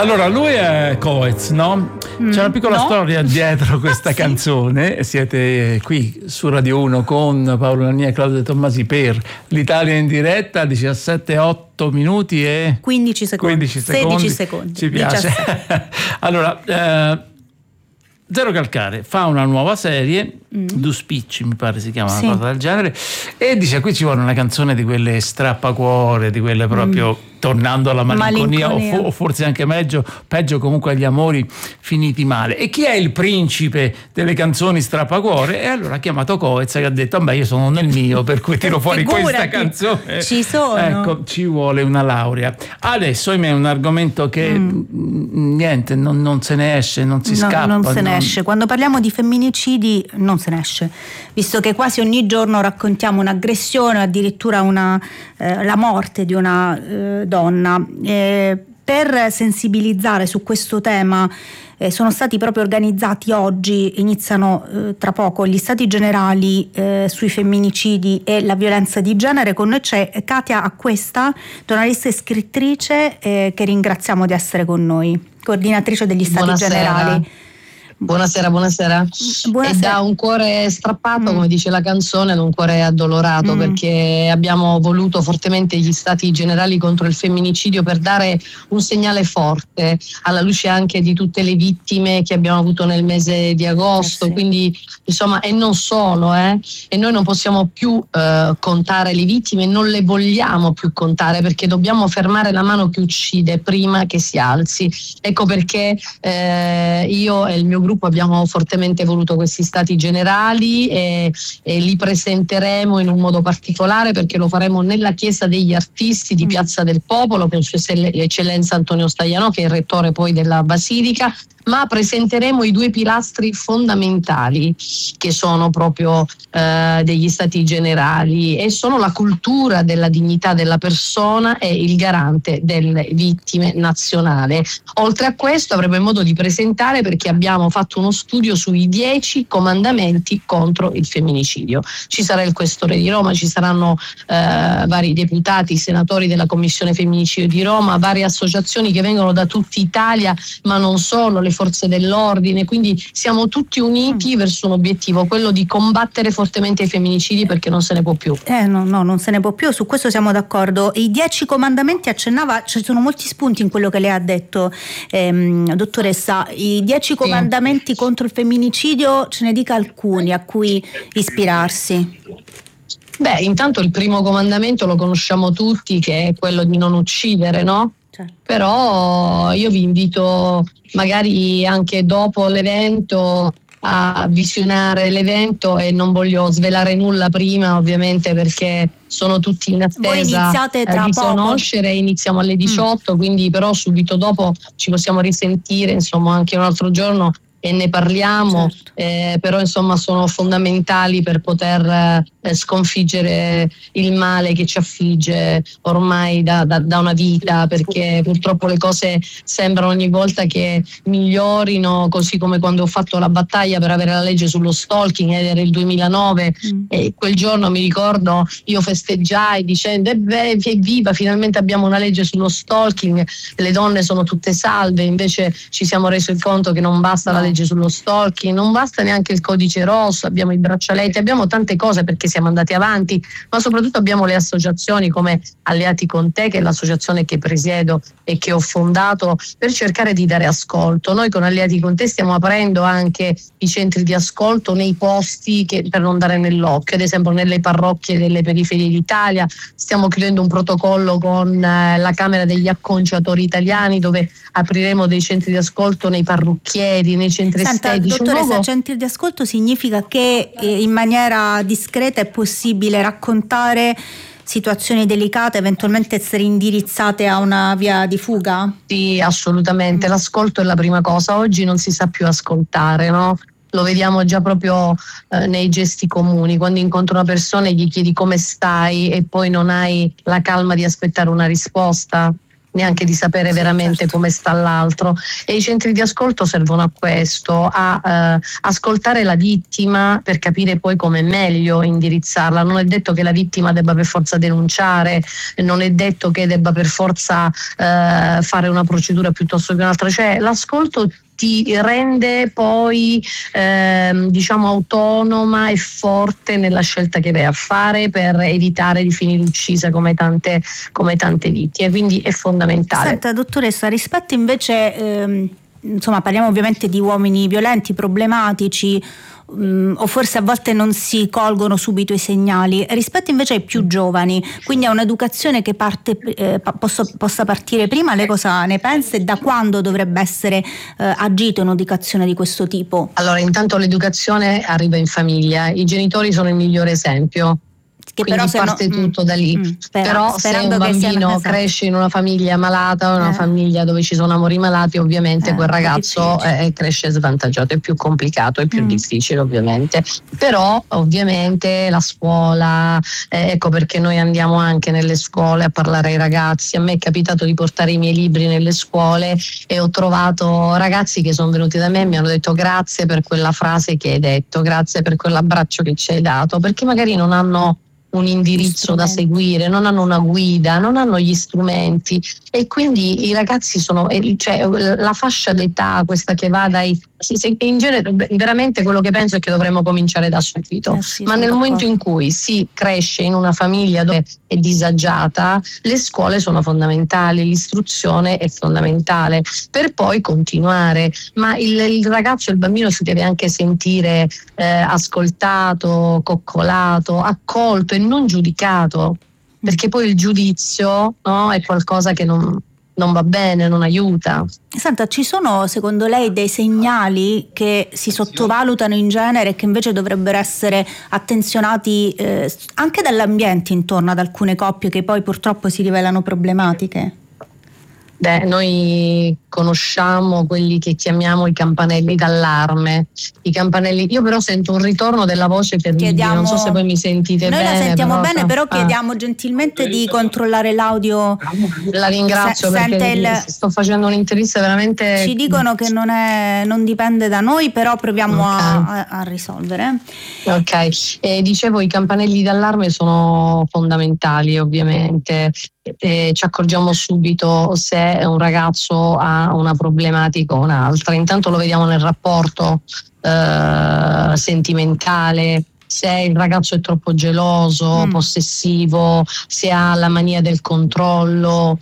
Allora, lui è Coez, no? C'è una piccola storia dietro questa canzone. Siete qui su Radio 1 con Paolo Nania e Claudio De Tommasi per l'Italia in diretta, 17:08 minuti e 15 secondi. 16 secondi. Ci piace. Allora, Zero Calcare fa una nuova serie, Du Spicci mi pare si chiama, una cosa del genere, e dice qui ci vuole una canzone di quelle strappacuore, di quelle proprio tornando alla malinconia. O forse anche peggio comunque agli amori finiti male. E chi è il principe delle canzoni strappacuore? E allora ha chiamato Coez, che ha detto beh, io sono nel mio, per cui tiro fuori questa canzone. Ci sono. Ecco, ci vuole una laurea. Adesso è un argomento che niente, non se ne esce, non si scappa. Non se ne esce. Quando parliamo di femminicidi non se ne esce, visto che quasi ogni giorno raccontiamo un'aggressione, addirittura la morte di una donna. Per sensibilizzare su questo tema sono stati proprio organizzati oggi, iniziano tra poco, gli stati generali sui femminicidi e la violenza di genere. Con noi c'è Katia Acquesta, giornalista e scrittrice, che ringraziamo di essere con noi, coordinatrice degli stati generali. Buonasera. E da un cuore strappato, come dice la canzone, ad un cuore addolorato, perché abbiamo voluto fortemente gli stati generali contro il femminicidio per dare un segnale forte, alla luce anche di tutte le vittime che abbiamo avuto nel mese di agosto, quindi insomma, e non solo, e noi non possiamo più contare le vittime, non le vogliamo più contare, perché dobbiamo fermare la mano che uccide prima che si alzi. Ecco perché io e il mio gruppo abbiamo fortemente voluto questi stati generali e li presenteremo in un modo particolare, perché lo faremo nella Chiesa degli Artisti di Piazza del Popolo con Sua Eccellenza Antonio Stagliano, che è il rettore poi della Basilica, ma presenteremo i due pilastri fondamentali che sono proprio degli stati generali, e sono la cultura della dignità della persona e il garante delle vittime nazionale. Oltre a questo avremo modo di presentare, perché abbiamo fatto uno studio sui 10 comandamenti contro il femminicidio. Ci sarà il questore di Roma, ci saranno vari deputati, senatori della Commissione Femminicidio di Roma, varie associazioni che vengono da tutta Italia, ma non solo, le forze dell'ordine, quindi siamo tutti uniti verso un obiettivo, quello di combattere fortemente i femminicidi, perché non se ne può più. No, non se ne può più, su questo siamo d'accordo. I 10 comandamenti accennava, ci sono molti spunti in quello che lei ha detto, dottoressa. I 10 comandamenti contro il femminicidio, ce ne dica alcuni a cui ispirarsi. Beh, intanto il primo comandamento lo conosciamo tutti, che è quello di non uccidere, no? Certo. Però io vi invito magari anche dopo l'evento a visionare l'evento, e non voglio svelare nulla prima, ovviamente, perché sono tutti in attesa di conoscere. Iniziamo alle 18, quindi però subito dopo ci possiamo risentire, insomma, anche un altro giorno e ne parliamo. Certo. Però insomma sono fondamentali per poter sconfiggere il male che ci affligge ormai da una vita, perché purtroppo le cose sembrano ogni volta che migliorino, così come quando ho fatto la battaglia per avere la legge sullo stalking, ed era il 2009, e quel giorno mi ricordo io festeggiai dicendo evviva, finalmente abbiamo una legge sullo stalking, le donne sono tutte salve. Invece ci siamo resi conto che non basta la legge sullo stalking, non basta neanche il codice rosso, abbiamo i braccialetti, abbiamo tante cose perché siamo andati avanti, ma soprattutto abbiamo le associazioni come Alleati con Te, che è l'associazione che presiedo e che ho fondato per cercare di dare ascolto. Noi con Alleati con Te stiamo aprendo anche i centri di ascolto nei posti per non dare nell'occhio, ad esempio nelle parrocchie delle periferie d'Italia. Stiamo chiudendo un protocollo con la Camera degli Acconciatori Italiani, dove apriremo dei centri di ascolto nei parrucchieri, nei centri estetici. Dottoressa, centri di ascolto significa che in maniera discreta è possibile raccontare situazioni delicate, eventualmente essere indirizzate a una via di fuga? Sì, assolutamente. L'ascolto è la prima cosa. Oggi non si sa più ascoltare, no? Lo vediamo già proprio nei gesti comuni, quando incontri una persona e gli chiedi come stai e poi non hai la calma di aspettare una risposta. neanche di sapere veramente come sta l'altro, e i centri di ascolto servono a questo, a ascoltare la vittima per capire poi come meglio indirizzarla. Non è detto che la vittima debba per forza denunciare, non è detto che debba per forza fare una procedura piuttosto che un'altra, cioè l'ascolto ti rende poi diciamo autonoma e forte nella scelta che vai a fare per evitare di finire uccisa come tante vittime, quindi è fondamentale. Senta, dottoressa, rispetto invece insomma, parliamo ovviamente di uomini violenti, problematici, o forse a volte non si colgono subito i segnali, rispetto invece ai più giovani, quindi a un'educazione che possa partire prima. Lei cosa ne pensa e da quando dovrebbe essere agito un'educazione di questo tipo? Allora, intanto l'educazione arriva in famiglia, i genitori sono il migliore esempio. Che quindi però parte tutto da lì. Però se un bambino cresce in una famiglia malata o in una famiglia dove ci sono amori malati, ovviamente quel ragazzo cresce svantaggiato, è più complicato, è più difficile ovviamente. Però ovviamente la scuola, ecco perché noi andiamo anche nelle scuole a parlare ai ragazzi. A me è capitato di portare i miei libri nelle scuole e ho trovato ragazzi che sono venuti da me e mi hanno detto grazie per quella frase che hai detto, grazie per quell'abbraccio che ci hai dato, perché magari non hanno un indirizzo da seguire, non hanno una guida, non hanno gli strumenti, e quindi i ragazzi sono, cioè la fascia d'età questa che va dai, in genere veramente quello che penso è che dovremmo cominciare da subito, ma nel momento in cui si cresce in una famiglia dove è disagiata, le scuole sono fondamentali, l'istruzione è fondamentale per poi continuare, ma il ragazzo, il bambino si deve anche sentire ascoltato, coccolato, accolto e non giudicato, perché poi il giudizio, no, è qualcosa che non va bene, non aiuta. Senta, ci sono secondo lei dei segnali che si sottovalutano in genere e che invece dovrebbero essere attenzionati anche dall'ambiente intorno ad alcune coppie che poi purtroppo si rivelano problematiche? Beh, noi conosciamo quelli che chiamiamo i campanelli d'allarme. I campanelli, io però sento un ritorno della voce terribile, non so se voi mi sentite bene. Noi la sentiamo bene, però chiediamo gentilmente di controllare l'audio. La ringrazio perché sto facendo un'intervista veramente. Ci dicono che non dipende da noi, però proviamo a risolvere. Ok, dicevo, i campanelli d'allarme sono fondamentali ovviamente. Ci accorgiamo subito se un ragazzo ha una problematica o un'altra. Intanto lo vediamo nel rapporto sentimentale, se il ragazzo è troppo geloso, possessivo, se ha la mania del controllo.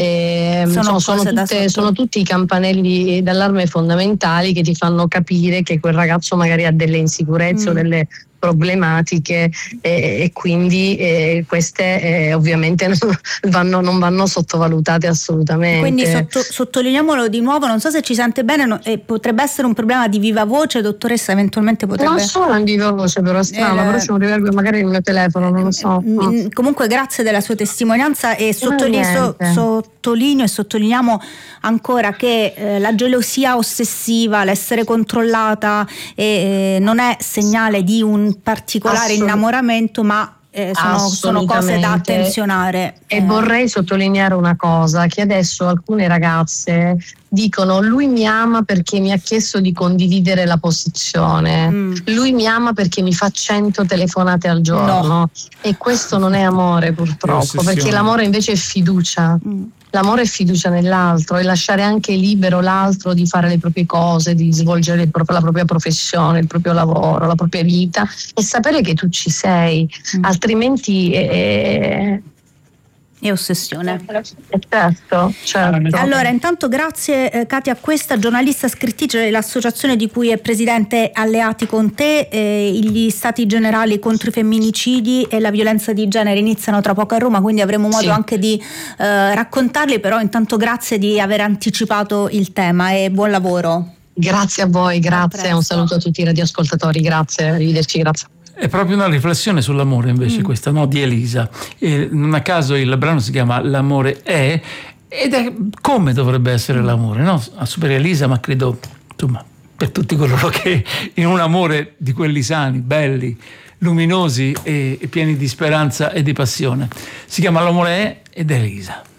Sono tutti i campanelli d'allarme fondamentali che ti fanno capire che quel ragazzo magari ha delle insicurezze o delle problematiche e quindi queste ovviamente non vanno sottovalutate assolutamente. Quindi sottolineiamolo di nuovo, non so se ci sente bene, potrebbe essere un problema di viva voce, dottoressa, eventualmente potrebbe. Non solo in viva voce, però è strano, però c'è un riverbo magari nel mio telefono, non lo so. Comunque grazie della sua testimonianza e sottolineo e sottolineiamo ancora che la gelosia ossessiva, l'essere controllata non è segnale di un particolare innamoramento, ma sono cose da attenzionare. E vorrei sottolineare una cosa, che adesso alcune ragazze dicono: lui mi ama perché mi ha chiesto di condividere la posizione, lui mi ama perché mi fa 100 telefonate al giorno, e questo non è amore purtroppo, perché l'amore invece è fiducia. L'amore è fiducia nell'altro e lasciare anche libero l'altro di fare le proprie cose, di svolgere la propria professione, il proprio lavoro, la propria vita, e sapere che tu ci sei, altrimenti è ossessione. Certo. Allora, intanto grazie Katia Questa, giornalista scrittrice dell'associazione di cui è presidente Alleati con te. Gli stati generali contro i femminicidi e la violenza di genere iniziano tra poco a Roma, quindi avremo modo anche di raccontarli, però intanto grazie di aver anticipato il tema e buon lavoro. Grazie a voi, grazie, un saluto a tutti i radioascoltatori, grazie, arrivederci, grazie. È proprio una riflessione sull'amore invece questa, no? Di Elisa. E non a caso il brano si chiama L'amore è, ed è come dovrebbe essere l'amore, no? A Super Elisa, ma credo insomma per tutti coloro che in un amore di quelli sani, belli, luminosi e pieni di speranza e di passione. Si chiama L'amore è ed è Elisa.